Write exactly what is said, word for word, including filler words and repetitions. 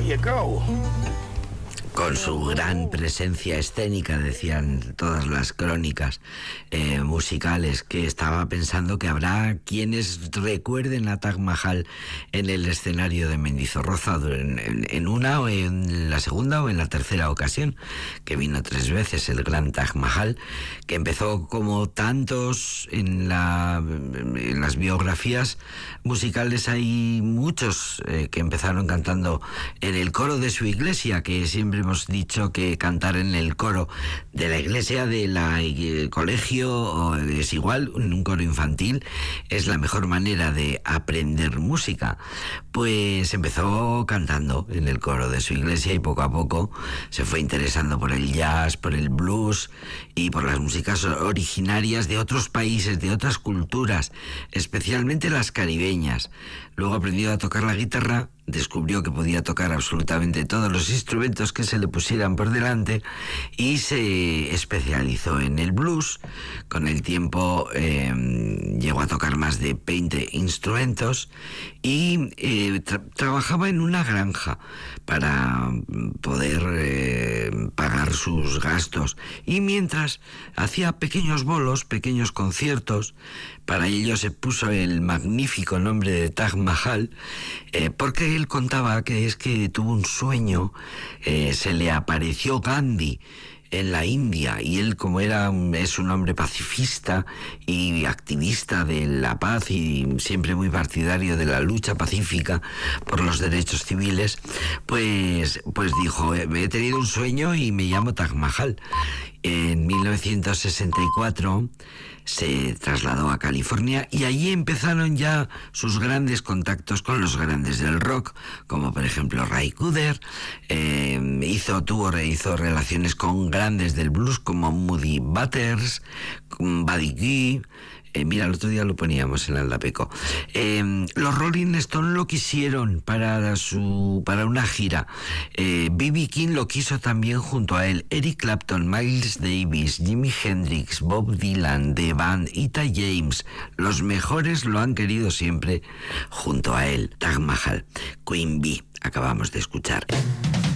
you go. Con su gran presencia escénica, decían todas las crónicas eh, musicales, que estaba pensando que habrá quienes recuerden a Taj Mahal en el escenario de Mendizorroza en, en, en una o en la segunda o en la tercera ocasión, que vino tres veces el gran Taj Mahal, que empezó como tantos en, la, en las biografías musicales. Hay muchos eh, que empezaron cantando en el coro de su iglesia, que siempre hemos dicho que cantar en el coro de la iglesia, de la eh, colegio, es igual, en un coro infantil, es la mejor manera de aprender música. Pues empezó cantando en el coro de su iglesia y poco a poco se fue interesando por el jazz, por el blues y por las músicas originarias de otros países, de otras culturas, especialmente las caribeñas. Luego aprendió a tocar la guitarra, descubrió que podía tocar absolutamente todos los instrumentos que se le pusieran por delante y se especializó en el blues. Con el tiempo eh, llegó a tocar más de veinte instrumentos y eh, tra- trabajaba en una granja para poder eh, pagar sus gastos, y mientras hacía pequeños bolos, pequeños conciertos. Para ello se puso el magnífico nombre de Taj Mahal, eh, porque él contaba que es que tuvo un sueño, eh, se le apareció Gandhi en la India, y él, como era es un hombre pacifista y activista de la paz y siempre muy partidario de la lucha pacífica por los derechos civiles, pues, pues dijo: he tenido un sueño y me llamo Taj Mahal. En mil novecientos sesenta y cuatro se trasladó a California y allí empezaron ya sus grandes contactos con los grandes del rock, como por ejemplo Ray Cooder. Eh, hizo, tuvo, hizo relaciones con grandes del blues como Muddy Waters, Buddy Guy. Eh, mira, el otro día lo poníamos en Aldapeco. Eh, los Rolling Stones lo quisieron para su para una gira. Eh, B B King lo quiso también junto a él. Eric Clapton, Miles Davis, Jimi Hendrix, Bob Dylan, The Band, Etta James. Los mejores lo han querido siempre junto a él. Taj Mahal, Queen Bee, acabamos de escuchar.